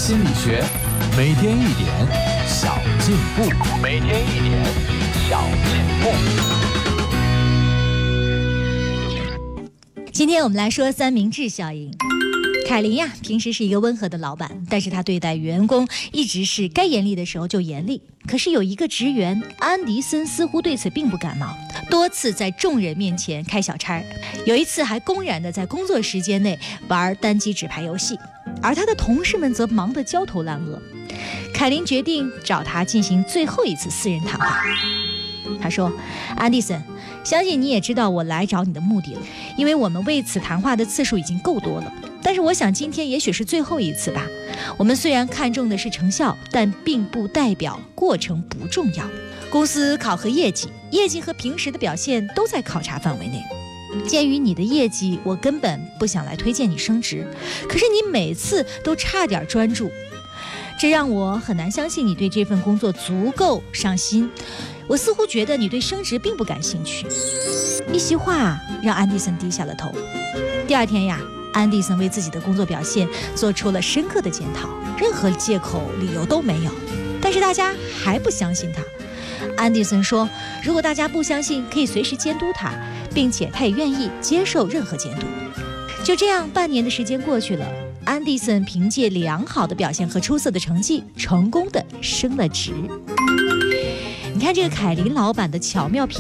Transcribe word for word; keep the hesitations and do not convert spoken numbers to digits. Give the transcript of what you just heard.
心理学，每天一点小进步，每天一点小进步。 今天我们来说三明治效应。凯琳呀，平时是一个温和的老板，但是他对待员工一直是该严厉的时候就严厉。可是有一个职员安迪森似乎对此并不感冒，多次在众人面前开小差，有一次还公然的在工作时间内玩单机纸牌游戏，而他的同事们则忙得焦头烂额。凯琳决定找他进行最后一次私人谈话。他说：安迪森，相信你也知道我来找你的目的了，因为我们为此谈话的次数已经够多了。但是我想今天也许是最后一次吧。我们虽然看重的是成效，但并不代表过程不重要。公司考核业绩，业绩和平时的表现都在考察范围内。鉴于你的业绩，我根本不想来推荐你升职，可是你每次都差点专注，这让我很难相信你对这份工作足够上心。我似乎觉得你对升职并不感兴趣。一席话让安迪森低下了头。第二天呀，安迪森为自己的工作表现做出了深刻的检讨，任何借口理由都没有。但是大家还不相信他。安迪森说，如果大家不相信，可以随时监督他，并且他也愿意接受任何监督。就这样，半年的时间过去了，安迪森凭借良好的表现和出色的成绩，成功的升了职。你看这个凯琳老板的巧妙